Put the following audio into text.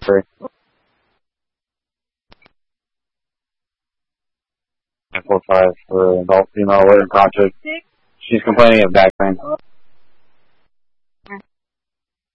3. 945 for adult female awaiting conscious. She's complaining of back pain.